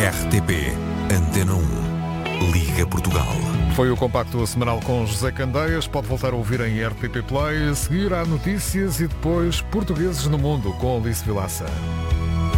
RTP Antena 1 Liga Portugal. Foi o compacto semanal com José Candeias. Pode voltar a ouvir em RTP Play. A seguir há notícias e depois Portugueses no Mundo com Alice Vilaça.